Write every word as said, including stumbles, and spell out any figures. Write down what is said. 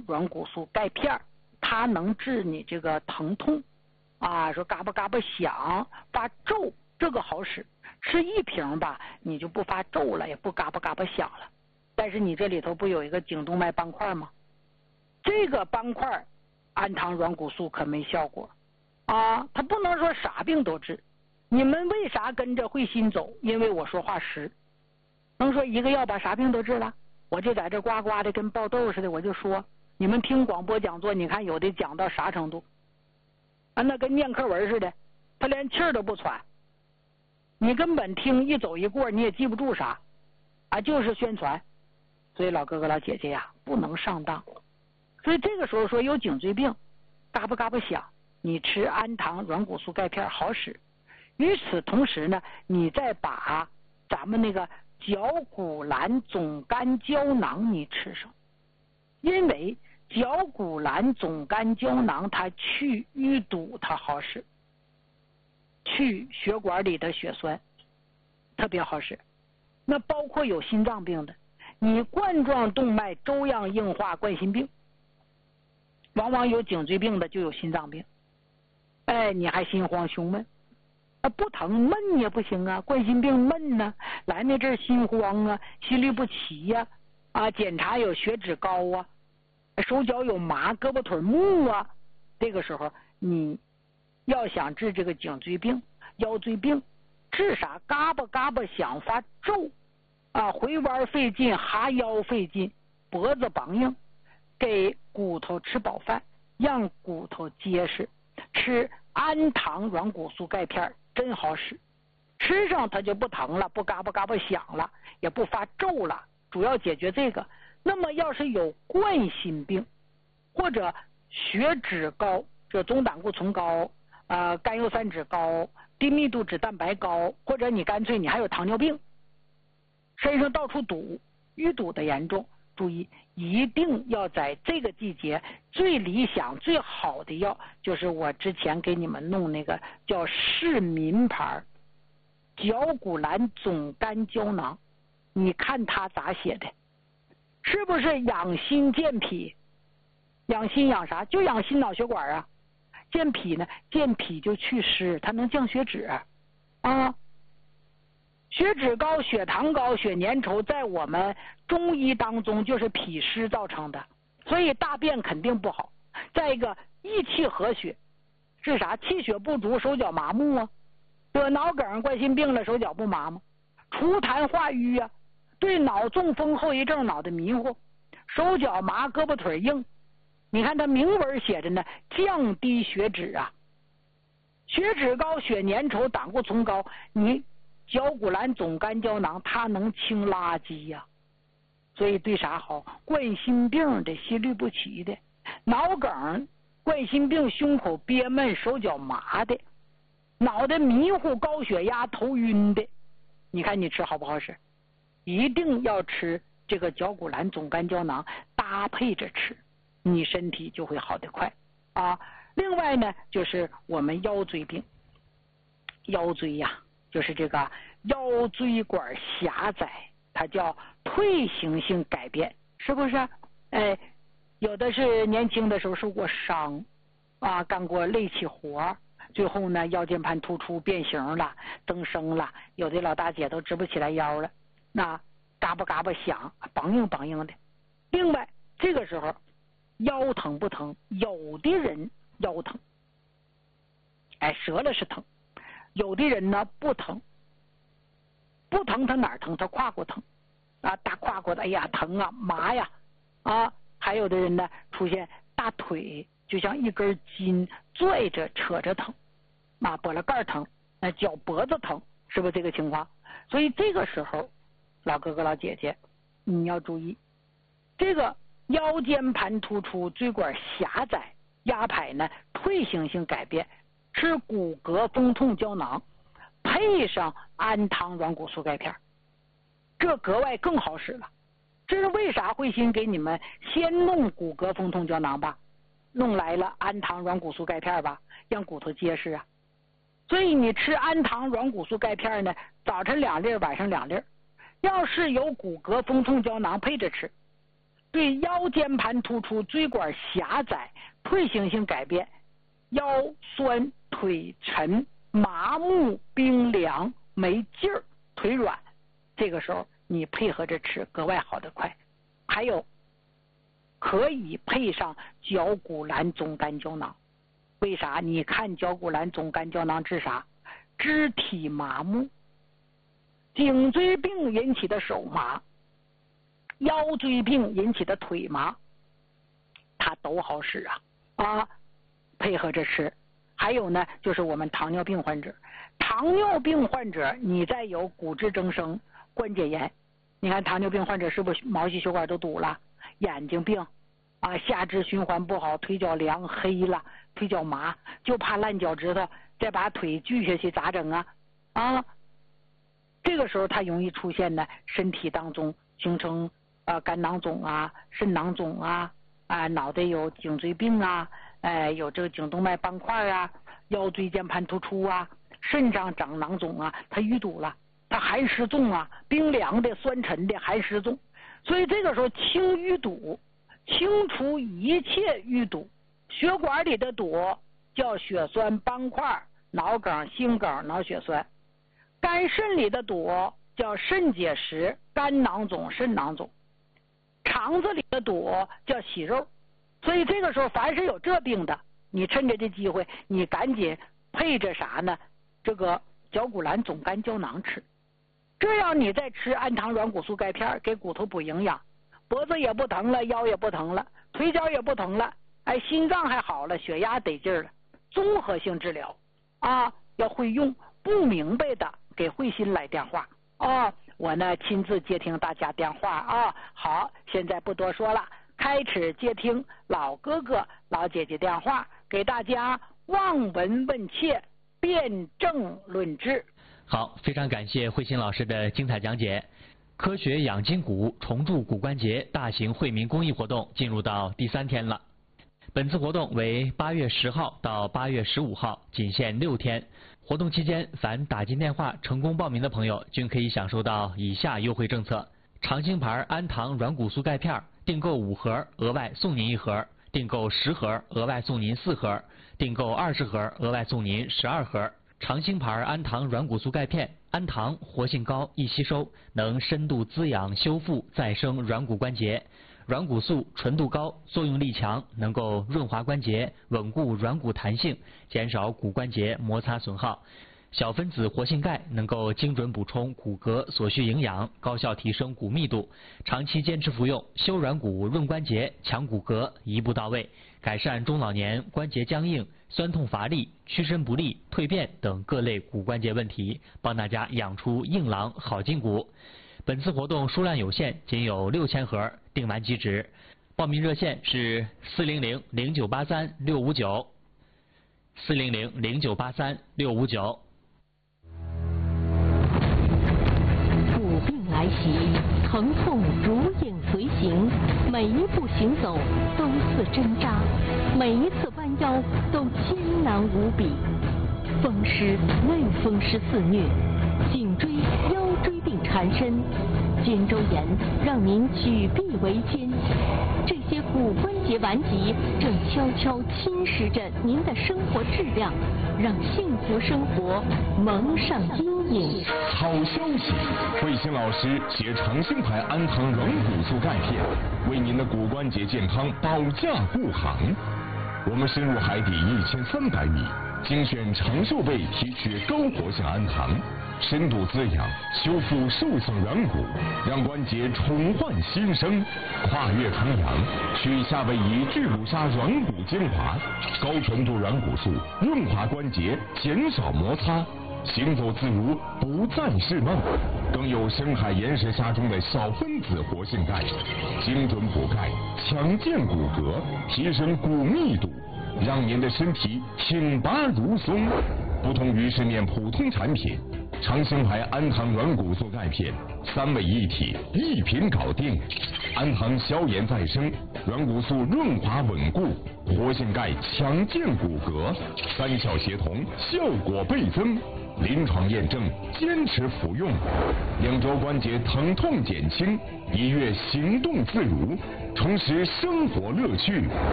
软骨素钙片，它能治你这个疼痛啊，说嘎巴嘎巴响发皱，这个好使。吃一瓶吧，你就不发皱了，也不嘎巴嘎巴响了。但是你这里头不有一个颈动脉斑块吗？这个斑块氨糖软骨素可没效果啊，它不能说啥病都治。你们为啥跟着慧心走？因为我说话实，能说一个药把啥病都治了？我就在这呱呱的跟爆豆似的，我就说，你们听广播讲座，你看有的讲到啥程度啊？那跟念课文似的，他连气儿都不喘，你根本听一走一过，你也记不住啥啊，就是宣传。所以老哥哥老姐姐呀，不能上当。所以这个时候说有颈椎病，嘎巴嘎巴响，你吃氨糖软骨素钙片好使。与此同时呢，你再把咱们那个角骨兰总干胶囊你吃上，因为角骨兰总干胶囊它去淤堵，它好使，去血管里的血栓，特别好使。那包括有心脏病的，你冠状动脉粥样硬化冠心病，往往有颈椎病的就有心脏病，哎，你还心慌胸闷啊，不疼闷也不行啊，冠心病闷呢，来那阵心慌啊，心律不齐呀、啊，啊，检查有血脂高啊，手脚有麻，胳膊腿木啊，这个时候你要想治这个颈椎病、腰椎病，治啥？嘎巴嘎巴响发皱啊，回弯费劲，哈腰费劲，脖子绑硬，给骨头吃饱饭，让骨头结实，吃氨糖软骨素钙片真好使，吃上它就不疼了，不嘎巴嘎巴响了，也不发皱了，主要解决这个。那么要是有冠心病或者血脂高，这总胆固醇高，呃，甘油三酯高，低密度脂蛋白高，或者你干脆你还有糖尿病，身上到处堵，淤堵的严重，注意一定要在这个季节，最理想最好的药就是我之前给你们弄那个叫市民牌角骨兰总干胶囊，你看它咋写的，是不是养心健脾？养心养啥？就养心脑血管啊。健脾呢，健脾就祛湿，它能降血脂啊。血脂高、血糖高、血粘稠，在我们中医当中就是脾湿造成的，所以大便肯定不好。再一个，益气和血是啥？气血不足，手脚麻木啊。得脑梗、冠心病了，手脚不麻吗？除痰化瘀啊，对脑中风后遗症脑袋迷糊，手脚麻，胳膊腿硬。你看它明文写着呢，降低血脂啊，血脂高、血粘稠、胆固醇高，你角骨兰总干胶囊它能清垃圾呀、啊，所以对啥好？冠心病的、心律不齐的、脑梗、冠心病、胸口憋闷、手脚麻的、脑袋迷糊、高血压、头晕的，你看你吃好不好使？一定要吃这个角骨兰总干胶囊，搭配着吃，你身体就会好得快啊。另外呢，就是我们腰椎病，腰椎呀、啊，就是这个腰椎管狭窄，它叫退行性改变，是不是？哎，有的是年轻的时候受过伤啊，干过力气活，最后呢腰间盘突出变形了，增生了，有的老大姐都直不起来腰了，那嘎巴嘎巴响，梆硬梆硬的。另外这个时候腰疼不疼？有的人腰疼，哎，折了是疼，有的人呢不疼，不疼他哪儿疼？他胯骨疼啊，大胯骨的，哎呀疼啊，麻呀啊。还有的人呢出现大腿就像一根筋拽着扯着疼啊，脖子盖疼，那脚脖子疼，是不是这个情况？所以这个时候老哥哥老姐姐你要注意，这个腰间盘突出、椎管狭窄、压迫呢退行性改变，吃骨骼风痛胶囊配上氨糖软骨素钙片，这格外更好使了。这是为啥慧心给你们先弄骨骼风痛胶囊吧，弄来了氨糖软骨素钙片吧，让骨头结实啊。所以你吃氨糖软骨素钙片呢，早晨两粒，晚上两粒，要是有骨骼风痛胶囊配着吃， 对腰间盘突出、椎管狭窄、退行性改变、腰酸腿沉、麻木冰凉、没劲儿、腿软，这个时候你配合着吃，格外好得快。还有可以配上绞股蓝总干胶囊，为啥？你看绞股蓝总干胶囊治啥？肢体麻木、颈椎病引起的手麻、腰椎病引起的腿麻，它都好使啊啊！配合着吃。还有呢，就是我们糖尿病患者，糖尿病患者你再有骨质增生、关节炎，你看糖尿病患者是不是毛细血管都堵了？眼睛病啊，下肢循环不好，腿脚凉黑了，腿脚麻，就怕烂脚趾头再把腿锯下去咋整啊？啊，这个时候它容易出现呢，身体当中形成呃肝囊肿啊、肾囊肿啊，啊、呃、脑袋有颈椎病啊，哎、呃、有这个颈动脉斑块啊，腰椎间盘突出啊，肾上长囊肿啊，它淤堵了，它寒湿重啊，冰凉的、酸沉的、寒湿重，所以这个时候清淤堵，清除一切淤堵，血管里的堵叫血栓斑块、脑梗、心梗、脑血栓，肝肾里的堵叫肾结石、肝囊肿、肾囊肿，肠子里的堵叫息肉。所以这个时候凡是有这病的，你趁着这机会，你赶紧配着啥呢？这个绞股蓝总干胶囊吃，这样你再吃氨糖软骨素钙片，给骨头补营养，脖子也不疼了，腰也不疼了，腿脚也不疼了，哎，心脏还好了，血压得劲儿了，综合性治疗啊，要会用。不明白的给慧心来电话啊，我呢亲自接听大家电话啊。好，现在不多说了，开始接听老哥哥老姐姐电话，给大家望闻问切，辩证论治。 好，非常感谢慧心老师的精彩讲解。科学养筋骨，重铸骨关节大型惠民公益活动进入到第三天了。本次活动为八月十号到八月十五号，仅限六天。活动期间，凡打进电话成功报名的朋友，均可以享受到以下优惠政策：长兴牌氨糖软骨素钙片，订购五盒额外送您一盒；订购十盒额外送您四盒；订购二十盒额外送您十二盒。长兴牌氨糖软骨素钙片，氨糖活性高，易吸收，能深度滋养、修复、再生软骨关节。软骨素纯度高，作用力强，能够润滑关节，稳固软骨弹性，减少骨关节摩擦损耗。小分子活性钙能够精准补充骨骼所需营养，高效提升骨密度。长期坚持服用，修软骨、润关节、强骨骼，一步到位，改善中老年关节僵硬、酸痛乏力、屈伸不利、蜕变等各类骨关节问题，帮大家养出硬朗好筋骨。本次活动数量有限，仅有六千盒，订完即止。报名热线是四零零零九八三六五九，四零零零九八三六五九。 骨病来袭，疼痛如影随形，每一步行走都似针扎，每一次弯腰都艰难无比。风湿、类风湿肆虐，颈椎、腰椎病缠身，肩周炎让您举臂维艰。这些骨关节顽疾正悄悄侵蚀着您的生活质量，让幸福生活蒙上阴影。 好消息！慧心老师携长兴牌氨糖软骨素钙片，为您的骨关节健康保驾护航。我们深入海底一千三百米，精选长寿贝提取高活性氨糖，深度滋养修复受损软骨，让关节重焕新生。跨越重洋，取夏威夷巨乳鲨软骨精华，高纯度软骨素润滑关节，减少摩擦，行走自如，不再是梦。更有深海岩石虾中的小分子活性钙，精准补钙，强健骨骼，提升骨密度，让您的身体挺拔如松。不同于市面普通产品，长兴牌氨糖软骨素钙片三位一体，一瓶搞定。氨糖消炎再生，软骨素润滑稳固，活性钙强健骨骼，三效协同，效果倍增。 临床验证，坚持服用，两周关节疼痛减轻，一月行动自如，重拾生活乐趣。